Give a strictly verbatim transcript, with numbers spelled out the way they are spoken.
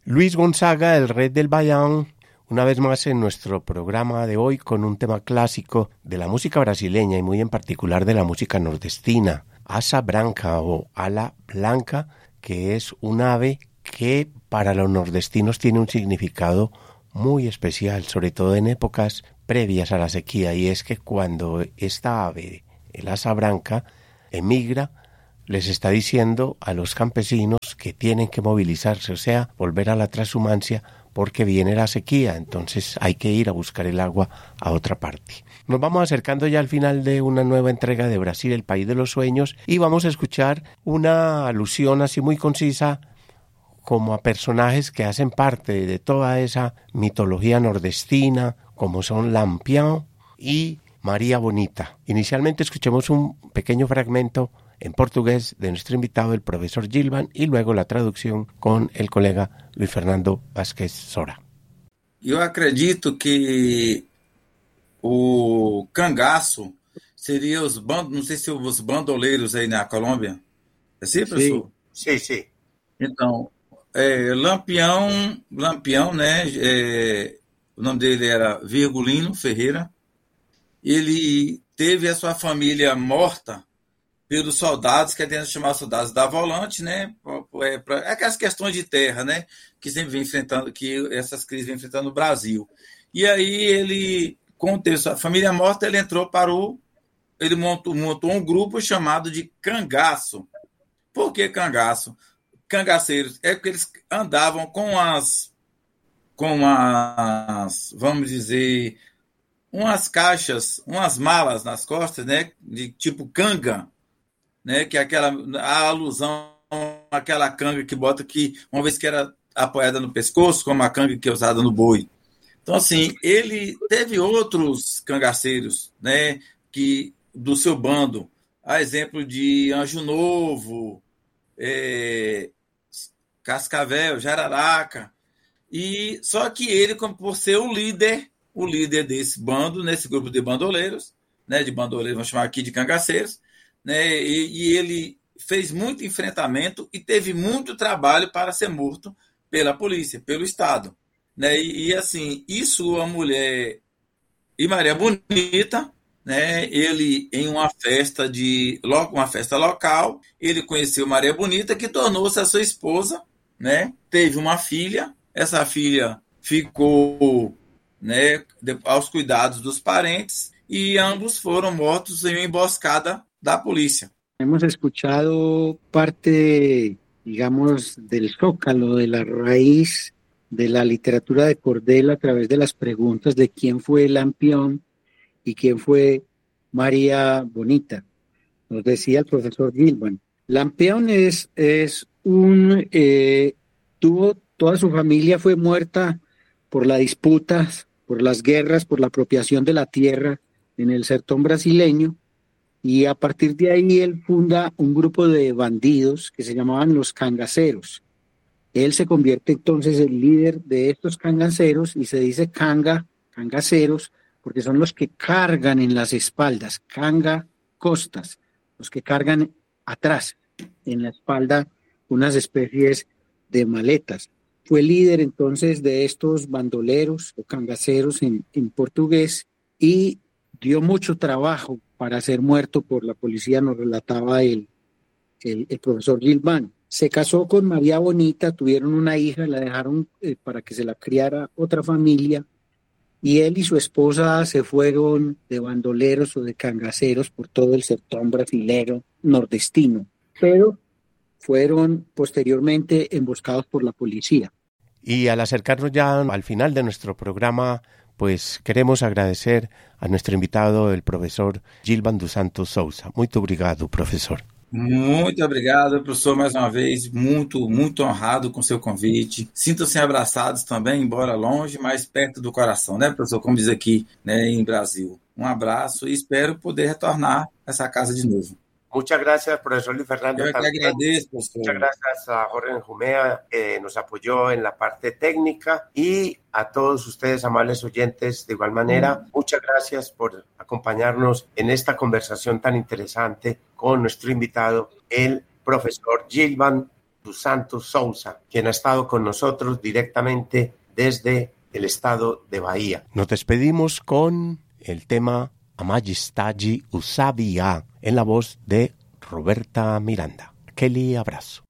Luis Gonzaga, el rey del Baião, una vez más en nuestro programa de hoy con un tema clásico de la música brasileña y muy en particular de la música nordestina, asa branca o ala blanca, que es un ave que para los nordestinos tiene un significado muy especial, sobre todo en épocas previas a la sequía, y es que cuando esta ave, el asa branca, emigra, les está diciendo a los campesinos que tienen que movilizarse, o sea, volver a la transhumancia porque viene la sequía, entonces hay que ir a buscar el agua a otra parte. Nos vamos acercando ya al final de una nueva entrega de Brasil, el país de los sueños, y vamos a escuchar una alusión así muy concisa como a personajes que hacen parte de toda esa mitología nordestina, como son Lampião y María Bonita. Inicialmente escuchemos un pequeño fragmento en portugués de nuestro invitado, el profesor Gilvan, y luego la traducción con el colega Luis Fernando Vázquez Sora. Eu acredito que o cangaço seria os bandos, não sei se os bandoleiros aí na Colômbia. É assim, professor? Sim, sim. Então, é, Lampião, Lampião, né? É, o nome dele era Virgulino Ferreira. Ele teve a sua família morta pelos soldados, que é chamar soldados da volante, né? É, pra, é aquelas questões de terra, né? Que sempre vem enfrentando, que essas crises vem enfrentando no Brasil. E aí ele, com ter sua família morta, ele entrou para o. Ele montou, montou um grupo chamado de Cangaço. Por que cangaço? Cangaceiros. É porque eles andavam com as. Com as. Vamos dizer. Umas caixas, umas malas nas costas, né? De tipo canga. Né, que é aquela a alusão àquela canga que bota que uma vez que era apoiada no pescoço, como a canga que é usada no boi. Então, assim, ele teve outros cangaceiros, né, que, do seu bando, a exemplo de Anjo Novo, é, Cascavel, Jararaca, e só que ele, como por ser o líder, o líder desse bando, nesse grupo de bandoleiros, né, de bandoleiros, vamos chamar aqui de cangaceiros, né, e, e ele fez muito enfrentamento e teve muito trabalho para ser morto pela polícia, pelo Estado. Né, e, e assim, e sua mulher, e Maria Bonita, né, ele em uma festa, de, uma festa local, ele conheceu Maria Bonita, que tornou-se a sua esposa, né, teve uma filha, essa filha ficou, né, aos cuidados dos parentes, e ambos foram mortos em uma emboscada da policía. Hemos escuchado parte, digamos, del zócalo, de la raíz de la literatura de Cordel a través de las preguntas de quién fue Lampião y quién fue María Bonita. Nos decía el profesor Gilvan. Lampião es, es un... Eh, tuvo, toda su familia fue muerta por las disputas, por las guerras, por la apropiación de la tierra en el sertón brasileño. Y a partir de ahí él funda un grupo de bandidos que se llamaban los cangaceros. Él se convierte entonces en líder de estos cangaceros y se dice canga, cangaceros, porque son los que cargan en las espaldas, canga, costas, los que cargan atrás, en la espalda, unas especies de maletas. Fue líder entonces de estos bandoleros o cangaceros en, en portugués y dio mucho trabajo para ser muerto por la policía, nos relataba el, el, el profesor Gilvan. Se casó con María Bonita, tuvieron una hija, la dejaron eh, para que se la criara otra familia, y él y su esposa se fueron de bandoleros o de cangaceros por todo el sertón brasilero nordestino, pero fueron posteriormente emboscados por la policía. Y al acercarnos ya al final de nuestro programa, pues queremos agradecer a nuestro invitado, el professor Gilvan dos Santos Souza. Muito obrigado, professor. Muito obrigado, professor, mais uma vez, muito, muito honrado com seu convite. Sintam-se abraçados também, embora longe, mas perto do coração, né, professor? Como diz aqui, né, em Brasil. Um abraço e espero poder retornar a essa casa de novo. Muchas gracias, profesor Luis Fernando. Yo te agradezco, profesor. Muchas gracias a Jorge Jumea, eh, nos apoyó en la parte técnica, y a todos ustedes, amables oyentes, de igual manera, mm. muchas gracias por acompañarnos en esta conversación tan interesante con nuestro invitado, el profesor Gilvan Espíritu Santo Sousa, quien ha estado con nosotros directamente desde el estado de Bahía. Nos despedimos con el tema A Magistagi Usavia en la voz de Roberta Miranda. Aquel abrazo.